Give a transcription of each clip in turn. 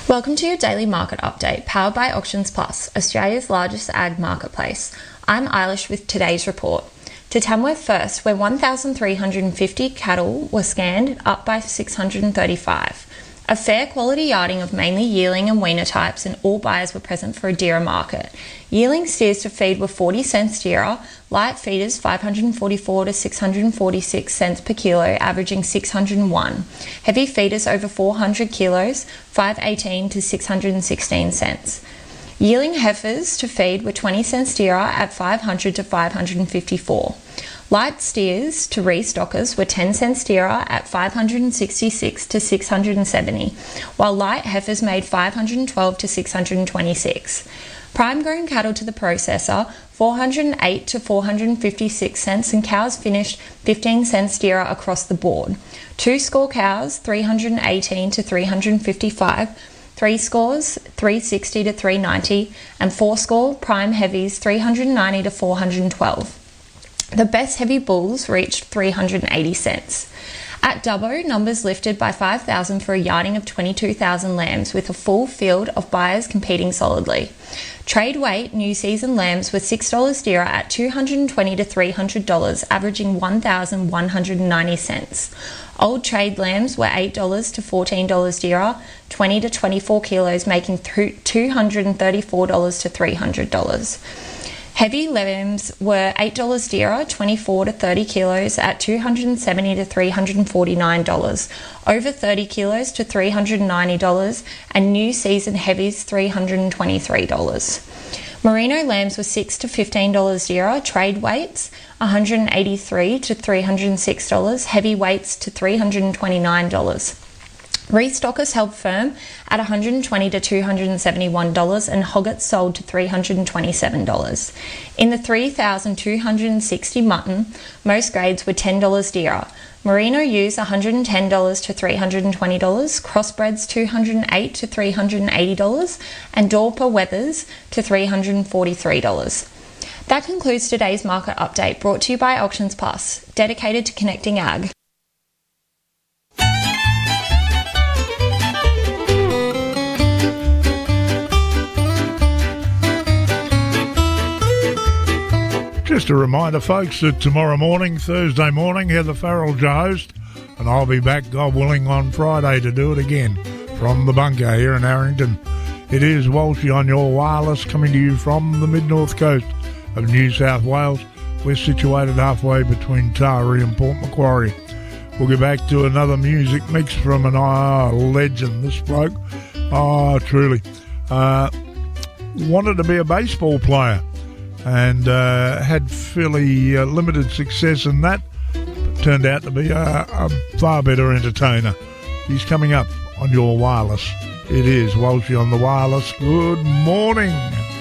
Welcome to your daily market update, powered by Auctions Plus, Australia's largest ag marketplace. I'm Eilish with today's report. To Tamworth first, where 1,350 cattle were scanned, up by 635. A fair quality yarding of mainly yearling and weaner types, and all buyers were present for a dearer market. Yearling steers to feed were 40 cents dearer, light feeders 544 to 646 cents per kilo, averaging 601. Heavy feeders over 400 kilos, 518 to 616 cents. Yearling heifers to feed were 20 cents dearer at 500 to 554. Light steers to restockers were 10 cents dearer at 566 to 670, while light heifers made 512 to 626. Prime grown cattle to the processor 408 to 456 cents, and cows finished 15 cents dearer across the board. 2 score cows 318 to 355. 3 scores 360 to 390, and 4 score prime heavies 390 to 412. The best heavy bulls reached 380 cents. At Dubbo, numbers lifted by 5,000 for a yarding of 22,000 lambs, with a full field of buyers competing solidly. Trade weight new season lambs were $6 dearer at $220 to $300, averaging 1,190 cents. Old trade lambs were $8 to $14 dearer, 20 to 24 kilos, making $234 to $300. Heavy lambs were $8 dearer, 24 to 30 kilos, at $270 to $349, over 30 kilos to $390, and new season heavies $323. Merino lambs were $6 to $15 dearer, trade weights $183 to $306, heavy weights to $329. Restockers held firm at $120 to $271, and hoggets sold to $327. In the 3,260 mutton, most grades were $10 dearer. Merino ewes $110 to $320, crossbreds $208 to $380, and Dorper wethers to $343. That concludes today's market update, brought to you by Auctions Plus, dedicated to connecting ag. Just a reminder, folks, that tomorrow morning, Thursday morning, Heather Farrell's your host, and I'll be back, God willing, on Friday to do it again from the bunker here in Harrington. It is Walshy on your wireless, coming to you from the mid-north coast of New South Wales. We're situated halfway between Taree and Port Macquarie. We'll get back to another music mix from an legend, this bloke. Truly. Wanted to be a baseball player, and had fairly limited success in that. Turned out to be a far better entertainer. He's coming up on your wireless. It is Walshy on the wireless. Good morning.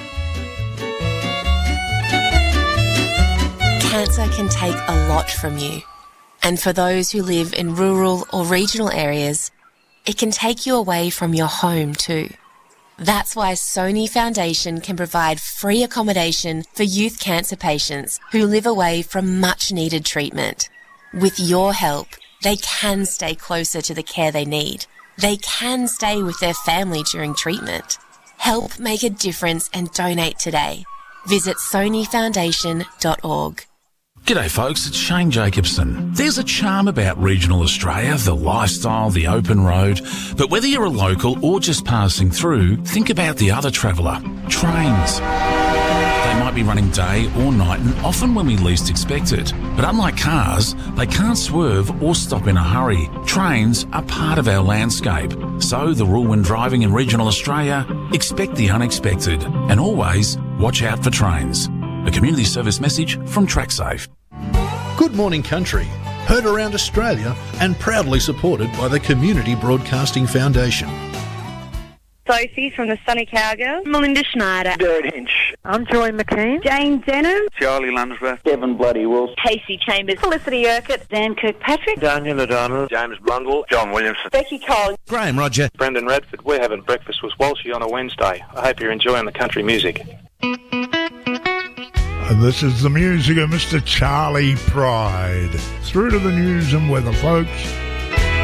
Cancer can take a lot from you. And for those who live in rural or regional areas, it can take you away from your home too. That's why Sony Foundation can provide free accommodation for youth cancer patients who live away from much-needed treatment. With your help, they can stay closer to the care they need. They can stay with their family during treatment. Help make a difference and donate today. Visit sonyfoundation.org. G'day folks, it's Shane Jacobson. There's a charm about regional Australia, the lifestyle, the open road. But whether you're a local or just passing through, think about the other traveller, trains. They might be running day or night and often when we least expect it. But unlike cars, they can't swerve or stop in a hurry. Trains are part of our landscape. So the rule when driving in regional Australia, expect the unexpected and always watch out for trains. A community service message from TrackSafe. Good morning, country. Heard around Australia and proudly supported by the Community Broadcasting Foundation. Sophie from the Sunny Cowgirls. Melinda Schneider. Derek Hinch. I'm Joy McKean. Jane Denham. Charlie Lunsworth. Kevin Bloody Wolf. Casey Chambers. Felicity Urquhart. Dan Kirkpatrick. Daniel O'Donnell. James Blundell. John Williamson. Becky Cole. Graham Roger. Brendan Radford. We're having breakfast with Walshy on a Wednesday. I hope you're enjoying the country music. And this is the music of Mr. Charlie Pride. Through to the news and weather, folks.